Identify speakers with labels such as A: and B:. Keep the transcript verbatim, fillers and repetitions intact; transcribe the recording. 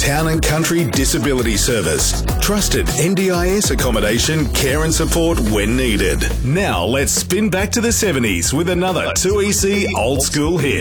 A: Town and Country Disability Service. Trusted N D I S accommodation, care and support when needed. Now let's spin back to the seventies with another two E C old school hit.